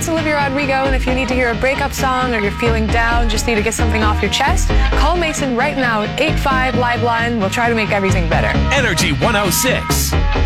it's Olivia Rodrigo, and if you need to hear a breakup song or you're feeling down, just need to get something off your chest, call Mason right now at 85 Liveline. We'll try to make everything better. Energy 106.